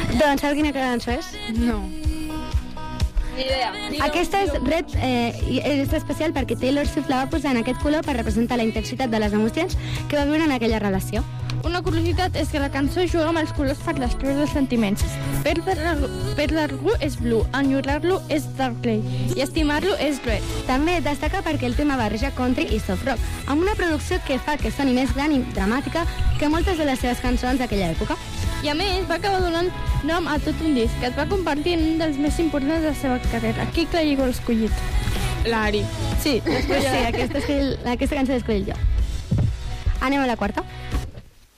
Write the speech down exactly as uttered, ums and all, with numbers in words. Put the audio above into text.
Doncs sabeu quina cançó és? No. Ni idea. Aquesta és Red, eh, i és especial perquè Taylor Swift la va posar en aquest color per representar la intensitat de les emocions que va viure en aquella relació. Una curiositat és que la cançó juga amb els colors per descriure els sentiments. Perdre-lo és blue, enyorar-lo és dark grey i estimar-lo és red. També destaca perquè el tema barreja country i soft rock, amb una producció que fa que soni més gran i dramàtica que moltes de les seves cançons d'aquella època. I a més va acabar donant nom a tot un disc que es va convertir en un dels més importants de la seva carrera. Qui creieu l'ha escollit? L'Ari. Sí, Sí, aquesta, escoll, aquesta cançó l'he escollit jo. Anem a la quarta.